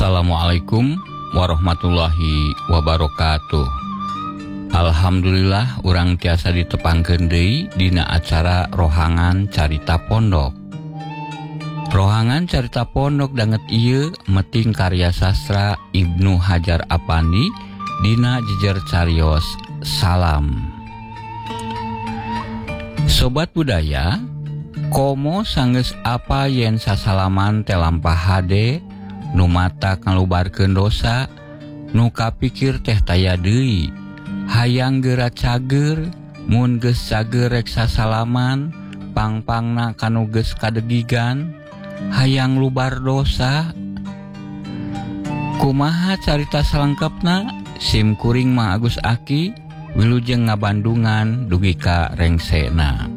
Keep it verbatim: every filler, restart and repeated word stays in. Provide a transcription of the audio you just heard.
Assalamualaikum warahmatullahi wabarakatuh. Alhamdulillah urang tiasa ditepangkeun deui dina acara Rohangan Carita Pondok. Rohangan Carita Pondok danget ieu meting karya sastra Ibnu Hajar Apandi dina jejer carios Salam. Sobat budaya, komo sanggeus apa yen sasalaman teh lampah hade, nu mata ngalubarkeun dosa, nu kapikir teh taya deui, hayang geura cager, mun geus cager rek sasalaman, pangpangna kanu geus kadegigan, hayang lubar dosa. Kumaha carita salengkepna? Sim kuring mah Agus Aki, wilujeng ngabandungan dugi ka rengsena.